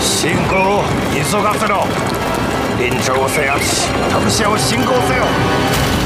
進行を急がせろ。臨場を制圧し特殊を進行せよ。